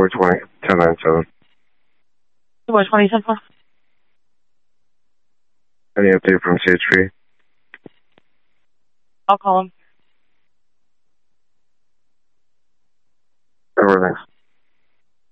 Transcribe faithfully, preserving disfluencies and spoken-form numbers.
four twenty, ten ninety-seven. What, twenty ten four? Any update from C H P? I'll call him.